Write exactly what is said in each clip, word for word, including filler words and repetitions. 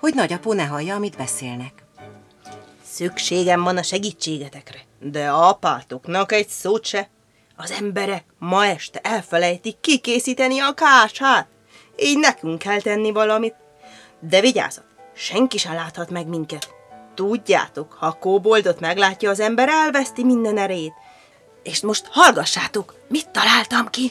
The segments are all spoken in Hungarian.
hogy nagyapó ne hallja, amit beszélnek. Szükségem van a segítségetekre, de apátoknak egy szót se. Az emberek ma este elfelejtik kikészíteni a kását. Így nekünk kell tenni valamit. De vigyázat, senki se láthat meg minket. Tudjátok, ha a koboldot meglátja az ember, elveszti minden erejét. És most hallgassátok, mit találtam ki.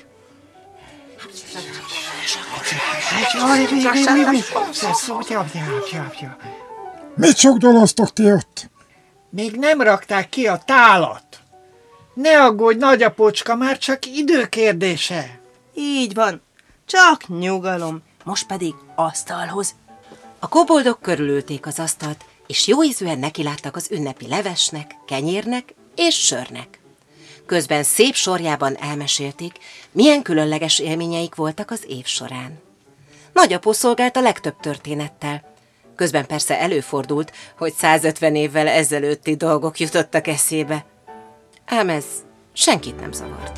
Mit sugdoloztok ti ott? Még nem rakták ki a tálat. Ne aggódj, nagyapócska, már csak időkérdése. Így van, csak nyugalom. Most pedig asztalhoz. A koboldok körülülték az asztalt, és jóízűen nekiláttak az ünnepi levesnek, kenyérnek és sörnek. Közben szép sorjában elmesélték, milyen különleges élményeik voltak az év során. Nagyapó szolgált a legtöbb történettel. Közben persze előfordult, hogy százötven évvel ezelőtti dolgok jutottak eszébe. Ám ez senkit nem zavart.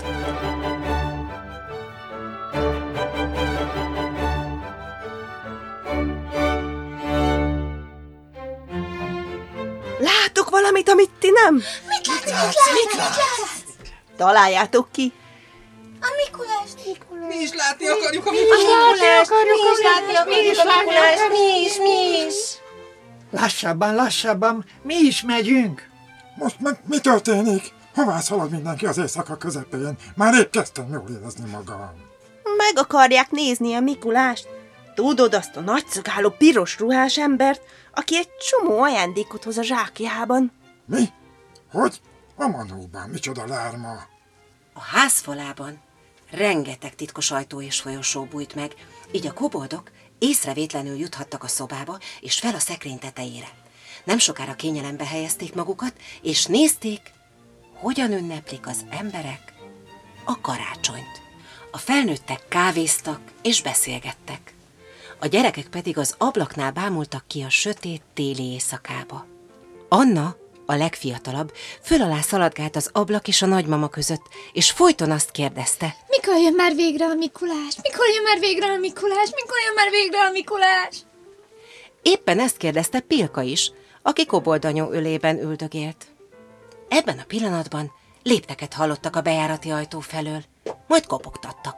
Látok valamit, amit ti nem? Mit látsz? Mit látsz? Mit látsz? Találjátok ki. A Mikulást. Mi is látni akarjuk a Mi is látni akarjuk, mi is látni akarjuk a Mikulást. Mi is, mi is. Lassabban, lassabban, mi is megyünk. Most meg mi történik? Hová szalad mindenki az éjszaka közepén? Már épp kezdtem jól érezni magam. Meg akarják nézni a Mikulást. Tudod azt a nagyszögálló piros ruhás embert, aki egy csomó ajándékot hoz a zsákjában? Mi? Hogy? A manóban, micsoda lárma. A ház falában rengeteg titkos ajtó és folyosó bújt meg, így a koboldok észrevétlenül juthattak a szobába és fel a szekrény tetejére. Nem sokára kényelembe helyezték magukat, és nézték, hogyan ünneplik az emberek a karácsonyt. A felnőttek kávéztak és beszélgettek. A gyerekek pedig az ablaknál bámultak ki a sötét téli éjszakába. Anna, a legfiatalabb, föl alá szaladgált az ablak és a nagymama között, és folyton azt kérdezte. Mikor jön már végre a Mikulás? Mikor jön már végre a Mikulás? Mikor jön már végre a Mikulás? Éppen ezt kérdezte Pilka is, aki koboldanyó ölében üldögélt. Ebben a pillanatban lépteket hallottak a bejárati ajtó felől, majd kopogtattak.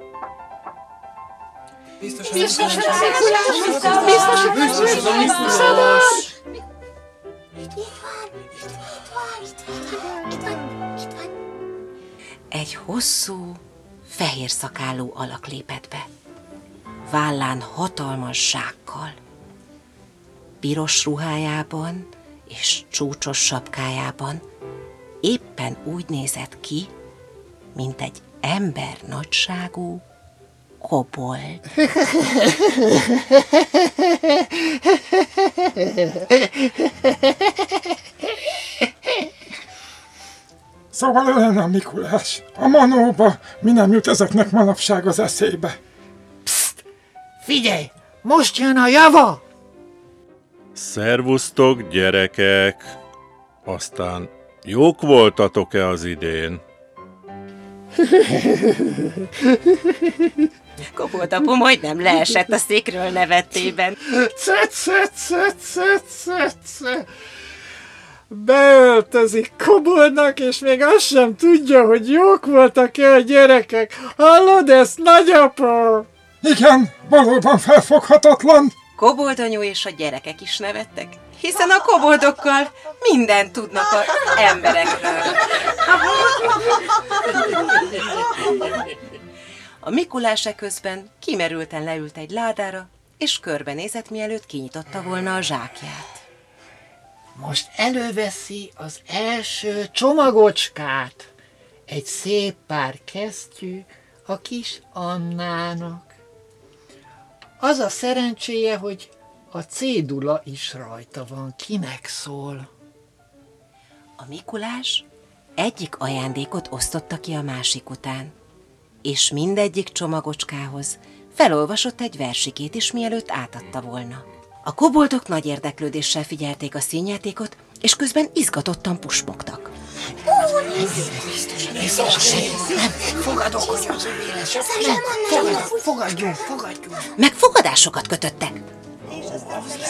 Biztos, hogy Biztos, hogy biztos, a Mikulás vissza. Biztos, hogy vissza. Itt van, itt van, itt van, itt van, itt van. Egy hosszú, fehér szakállú alak lépett be, vállán hatalmas zsákkal. Piros ruhájában és csúcsos sapkájában éppen úgy nézett ki, mint egy ember nagyságú kobold. Szóval ő lenne a Mikulás. A manóba mi nem jut ezeknek manapság az eszébe. Pszt! Figyelj! Most jön a java! Szervusztok, gyerekek! Aztán jók voltatok-e az idén? Koboldapu majdnem leesett a székről nevettében. Cet, cet, cet, cet, cet, cet. Beöltözik koboldnak, és még azt sem tudja, hogy jók voltak-e a gyerekek. Hallod ezt, nagyapa? Igen, valóban felfoghatatlan. Koboldanyó és a gyerekek is nevettek, hiszen a koboldokkal mindent tudnak az emberekről. A Mikulás eközben kimerülten leült egy ládára, és körbenézett, mielőtt kinyitotta volna a zsákját. Most előveszi az első csomagocskát. Egy szép pár kesztyű a kis Annának. Az a szerencséje, hogy a cédula is rajta van, kinek szól. A Mikulás egyik ajándékot osztotta ki a másik után, és mindegyik csomagocskához felolvasott egy versikét is, mielőtt átadta volna. A koboldok nagy érdeklődéssel figyelték a színjátékot, és közben izgatottan pusmogtak. Fogadok, fogadjunk, fogadjunk. Meg fogadásokat kötöttek.